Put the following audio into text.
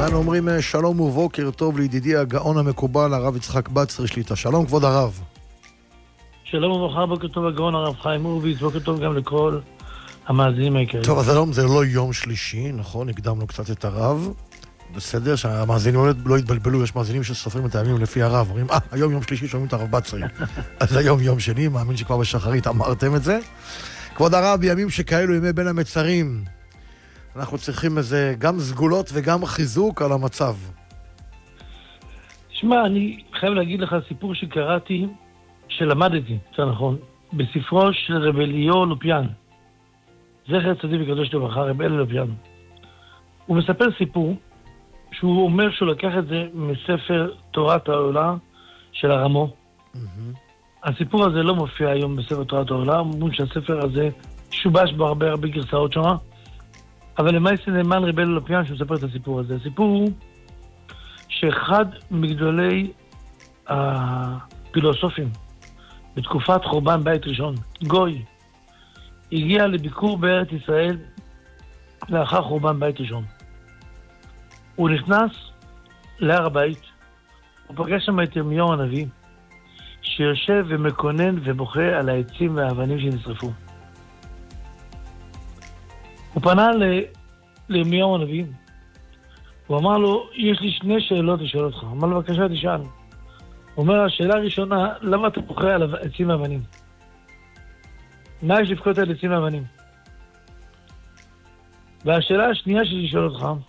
אנו אומרים שלום ובוקר טוב לידידי הגאון המקובל, הרב יצחק בצרי שליט"א. שלום כבוד הרב. שלום וברכה, בוקר טוב הגאון הרב חיים הורוביץ, בוקר טוב גם לכל המאזינים העיקריים. טוב, אז היום זה לא יום שלישי, נכון? הקדמנו קצת את הרב. בסדר, שהמאזינים לא יתבלבלו, יש מאזינים שסופרים את הימים לפי הרב, אומרים, היום יום שלישי שומעים את הרב בצרי. אז היום יום שני, מאמין שכבר בשחרית אמרתם את זה. כבוד הרב, בימים שכאלו ימי בין המצרים, אנחנו צריכים איזה גם סגולות וגם חיזוק על המצב. תשמע, אני חייב להגיד לך סיפור שקראתי, שלמדתי, זה נכון, בספרו של רב אליהו לופיאן. זכר צדיק וקדוש לברכה, רב אליהו לופיאן. הוא מספר סיפור שהוא אומר שהוא לקח את זה מספר תורת העולה של הרמו. הסיפור הזה לא מופיע היום בספר תורת העולה, אומרים שהספר הזה שובש בו הרבה גרסאות שונה, אבל למעשה נאמן רב אליהו לופיאן שמספר את הסיפור הזה. הסיפור הוא שאחד מגדולי הפילוסופים בתקופת חורבן בית ראשון, גוי, הגיע לביקור בארץ ישראל לאחר חורבן בית ראשון. הוא נכנס להר הבית, הוא פגש שם את ירמיהו הנביא, שיושב ומקונן ובוכה על העצים והאבנים שנשרפו. הוא פנה לירמיהו הנביא, הוא אמר לו, יש לי שני שאלות לשאול אותך. אמר לו, בבקשה תשאל. הוא אומר, השאלה הראשונה, למה אתה בוכה על העצים והאבנים? מה יש לבכות על עצים ואבנים? והשאלה השנייה שלי לשאול אותך,